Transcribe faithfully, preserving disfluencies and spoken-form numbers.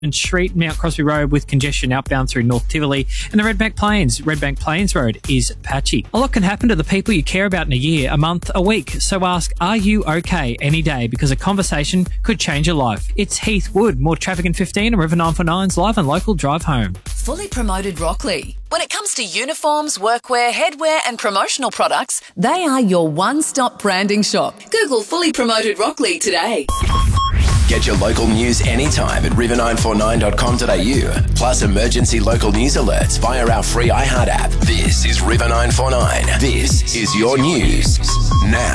and Street, Mount Crosby Road with congestion outbound through North Tivoli, and the Redbank Plains. Redbank Plains Road is patchy. A lot can happen to the people you care about in a year, a month, a week. So ask, are you okay any day? Because a conversation could change your life. It's Heath Wood. More traffic in fifteen and River nine four nine's live and local drive home. Fully Promoted Rockley. When it comes to uniforms, workwear, headwear and promotional products, they are your one-stop branding shop. Google Fully Promoted Rockley today. Get your local news anytime at river nine four nine dot com dot a u. Plus emergency local news alerts via our free iHeart app. This is River nine four nine. This is your news now.